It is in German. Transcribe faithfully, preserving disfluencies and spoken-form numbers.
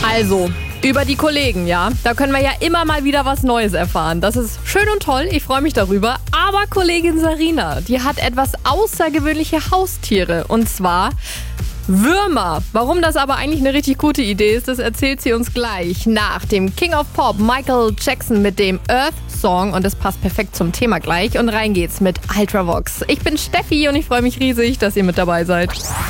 Also, über die Kollegen, ja. Da können wir ja immer mal wieder was Neues erfahren. Das ist schön und toll, ich freue mich darüber. Aber Kollegin Sarina, die hat etwas außergewöhnliche Haustiere. Und zwar Würmer. Warum das aber eigentlich eine richtig gute Idee ist, das erzählt sie uns gleich nach dem King of Pop Michael Jackson mit dem Earth Song. Und das passt perfekt zum Thema gleich. Und rein geht's mit Ultravox. Ich bin Steffi und ich freue mich riesig, dass ihr mit dabei seid.